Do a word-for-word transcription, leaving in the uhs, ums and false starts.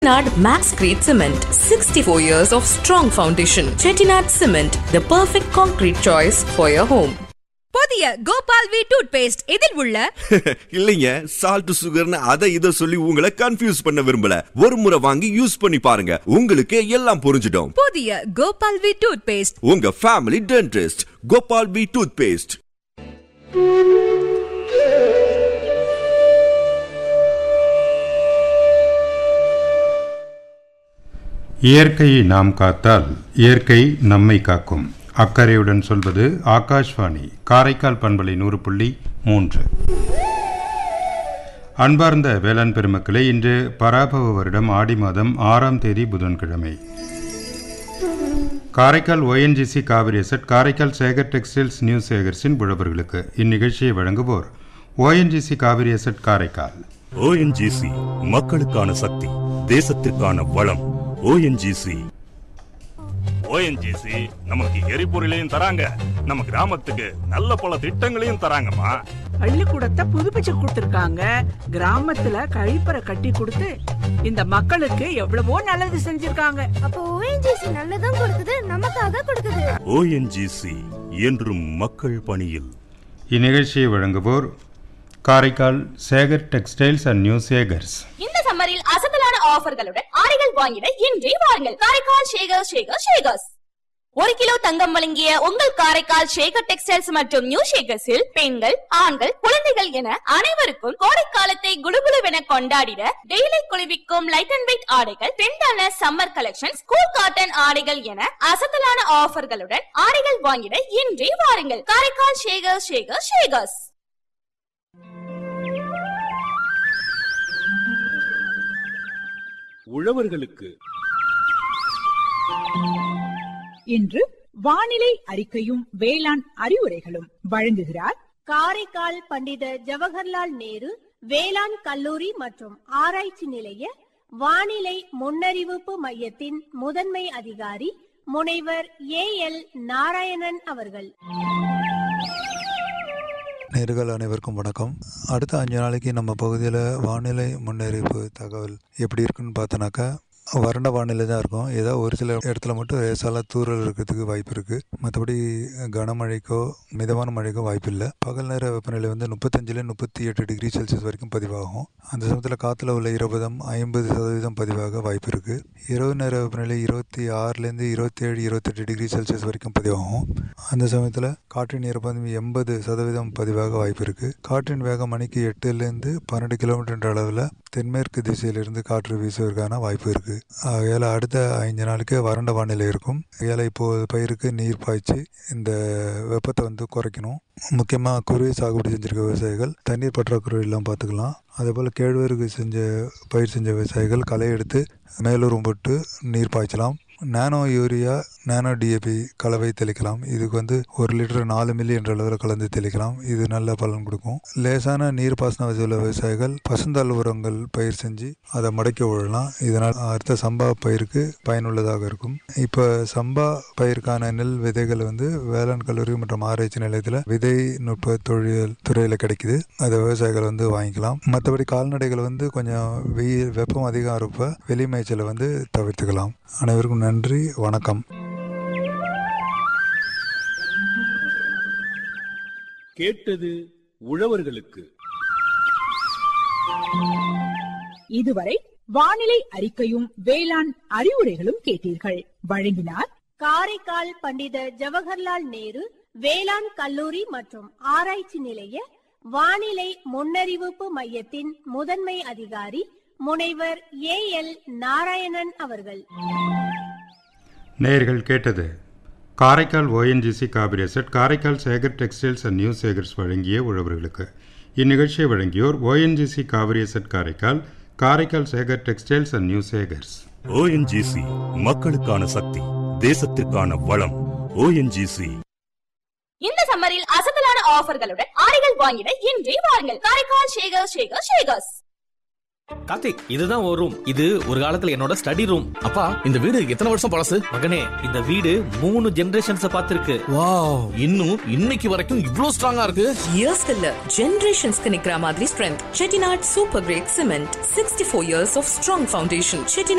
Chettinad Max Grade Cement, sixty-four years of strong foundation. Chettinad Cement, the perfect concrete choice for your home. புதிய Gopal we tooth paste இதில் உள்ள இல்லைங்க salt சுகர்னு அதை இதை சொல்லி உங்களை கன்ஃபியூஸ் பண்ண விரும்பல. ஒரு முறை வாங்கி யூஸ் பண்ணி பாருங்க, உங்களுக்கு எல்லாம் புரிஞ்சிடும். புதிய கோபால் வி டூத் பேஸ்ட், உங்க family dentist. Gopal we tooth paste. இயற்கையை நாம் காத்தால் இயற்கை நம்மை காக்கும். அக்கறையுடன் சொல்வது ஆகாஷ்வாணி காரைக்கால் பண்பலை நூறு புள்ளி மூன்று. அன்பார்ந்த வேளாண் பெருமக்களே, இன்று பராபவ வருடம் ஆடி மாதம் ஆறாம் தேதி புதன்கிழமை. Karaikal ONGC Kaveri zed, Karaikal Sekar textiles new சேகர்ஸின் உழவர்களுக்கு இந்நிகழ்ச்சியை வழங்குவோர் ONGC Kaveri zed Karaikal. ONGC மக்களுக்கான சக்தி, தேசத்திற்கான வளம். ஓஎன்ஜிசி ஓஎன்ஜிசி நமக்கு எரிபொருளையும் தராங்க, நம்ம கிராமத்துக்கு நல்ல பல திட்டங்களையும் தராங்கம்மா. பள்ளிக்கூடத்தை புதுப்பிச்சு கொடுத்திருக்காங்க, கிராமத்துல கழிப்பறை கட்டி கொடுத்து இந்த மக்களுக்கு எவ்வளவோ நல்லது செஞ்சிருக்காங்க. அப்ப ஓஎன்ஜிசி நல்லதும் கொடுக்குது, நமக்காக கொடுக்குது. ஓஎன்ஜிசி என்றும் மக்கள் பணியில். இந்நிகழ்ச்சியை வழங்குவோர் Karaikal Sekar textiles and new Sekar's. இந்த சம்மரில் அசத்தலான ஆஃபர்களுடன் ஆடைகள் வாங்கிட இன்றே வாருங்கள் காரைக்கால் சேகர் சேகர் சேகர்ஸ். ஒரு கிலோ தங்கம் வழங்கிய உங்கள் காரைக்கால் சேகர் டெக்ஸ்டைல்ஸ் மற்றும் நியூ சேகர்ஸில் பெண்கள், ஆண்கள், குழந்தைகள் என அனைவருக்கும் கோடைக்காலத்தை குடுகுடுவென கொண்டாடிட டெய்லி குளிர்விக்கும் லைட் அண்ட் வெயிட் ஆடைகள், ட்ரெண்டான சம்மர் கலெக்ஷன், ஸ்கூல் காட்டன் ஆடைகள் என அசத்தலான ஆஃபர்களுடன் ஆடைகள் வாங்கிட இன்றே வாருங்கள் காரைக்கால் சேகர் சேகர் சேகர்ஸ். உழவர்களுக்கு இன்று வானிலை அறிக்கையும் வேளாண் அறிவுரைகளும் வழங்குகிறார் காரைக்கால் பண்டித ஜவஹர்லால் நேரு வேளாண் கல்லூரி மற்றும் ஆராய்ச்சி நிலைய வானிலை முன்னறிவிப்பு மையத்தின் முதன்மை அதிகாரி முனைவர் ஏ எல் நாராயணன் அவர்கள். நேயர்கள் அனைவருக்கும் வணக்கம். அடுத்த அஞ்சு நாளைக்கு நம்ம பகுதியில் வானிலை முன்னறிவிப்பு தகவல் எப்படி இருக்குன்னு பார்த்தோன்னாக்கா, வறண்ட வானிலை தான் இருக்கும். ஏதோ ஒரு சில இடத்துல மட்டும் லேசால தூறல் இருக்கிறதுக்கு வாய்ப்பு இருக்குது. மற்றபடி கனமழைக்கோ மிதமான மழைக்கோ வாய்ப்பு இல்லை. பகல் நேர வெப்பநிலை வந்து முப்பத்தஞ்சில் முப்பத்தி எட்டு டிகிரி செல்சியஸ் வரைக்கும் பதிவாகும். அந்த சமயத்தில் காற்றுல உள்ள ஈரப்பதம் ஐம்பது சதவீதம் பதிவாக வாய்ப்பு இருக்குது. இரவு நேர வெப்பநிலை இருபத்தி ஆறுலேருந்து இருபத்தி ஏழு இருபத்தெட்டு டிகிரி செல்சியஸ் வரைக்கும் பதிவாகும். அந்த சமயத்தில் காற்றின் ஈரப்பதம் எண்பது சதவீதம் பதிவாக வாய்ப்பு இருக்குது. காற்றின் வேகம் மணிக்கு எட்டுலேருந்து பன்னெண்டு கிலோமீட்டர் அளவில் தென்மேற்கு திசையிலிருந்து காற்று வீசுவதற்கான வாய்ப்பு இருக்குது. ஆகையால் அடுத்த ஐந்து நாளுக்கு வறண்ட வானிலை இருக்கும். ஆகையால் இப்போது பயிருக்கு நீர் பாய்ச்சி இந்த வெப்பத்தை வந்து குறைக்கணும். முக்கியமாக குறுவை சாகுபடி செஞ்சிருக்க விவசாயிகள் தண்ணீர் பற்றாக்குறை இல்லாமல் பார்த்துக்கலாம். அதே போல் கேழ்வரகு செஞ்ச பயிர் செஞ்ச விவசாயிகள் களை எடுத்து மேலூரம் போட்டு நீர் பாய்ச்சலாம். நானோ யூரியா, நானோ டிஏபி கலவை தெளிக்கலாம். இதுக்கு வந்து ஒரு லிட்டர் நாலு மில்லி என்ற அளவில் கலந்து தெளிக்கலாம். இது நல்ல பலன் கொடுக்கும். லேசான நீர் பாசன வசதியுள்ள விவசாயிகள் பசுந்தாள் உரங்கள் பயிர் செஞ்சு அதை மடக்கி விடலாம். இதனால் அடுத்த சம்பா பயிருக்கு பயனுள்ளதாக இருக்கும். இப்போ சம்பா பயிருக்கான நெல் விதைகள் வந்து வேளாண் கல்லூரி மற்றும் ஆராய்ச்சி நிலையத்தில் விதை நுட்ப தொழில் துறையில் கிடைக்குது. அதை விவசாயிகள் வந்து வாங்கிக்கலாம். மற்றபடி கால்நடைகள் வந்து கொஞ்சம் வெயில் வெப்பம் அதிகம் இருப்ப வெளி மேய்ச்சலை வந்து தவிர்த்துக்கலாம். அனைவருக்கும் நன்றி, வணக்கம். கேட்டது உழவர்களுக்கு. இதுவரை வானிலை அறிக்கையும் வேளாண் அறிவுரைகளும் கேட்டீர்கள். வழங்கினார் காரைக்கால் பண்டித ஜவஹர்லால் நேரு வேளாண் கல்லூரி மற்றும் ஆராய்ச்சி நிலைய வானிலை முன்னறிவிப்பு மையத்தின் முதன்மை அதிகாரி முனைவர் ஏ எல் நாராயணன் அவர்கள். நேயர்கள் கேட்டது Karaikal ONGC Kaveri zed, Karaikal Sekar textiles and new Sekar's வழங்கிய உழவர்களுக்கு. இந்நிகழ்ச்சியை வழங்கியோர் ONGC Kaveri zed Karaikal, Karaikal Sekar textiles and new Sekar's. ONGC மக்களுக்கான சக்தி, தேசத்திற்கான வளம். ஓஎன்ஜிசி. இந்த சம்மரில் அசத்தலான ஆஃபர்களுடன் ஆடைகள் வாங்கிட இன்றே வாருங்கள் காரைக்கால் சேகர் சேகர் சேகர்ஸ். கார்த்திக், இதுதான் ஒரு ரூம். இது ஒரு காலத்துல என்னோட ஸ்டடி ரூம். அப்பா, இந்த வீடு எத்தனை வருஷம் பழசு? மகனே, இந்த வீடு மூணு ஜெனரேஷன்ஸ் பார்த்திருக்கு. வாவ், இன்னும் இன்னைக்கு வரைக்கும் இவ்ளோ ஸ்ட்ராங்கா இருக்கு. இயர்ஸ் இல்ல, ஜெனரேஷன்ஸ்க்கு நிக்கிற மாதிரி strength. Chettinad super great cement, sixty four years of strong foundation. Chettinad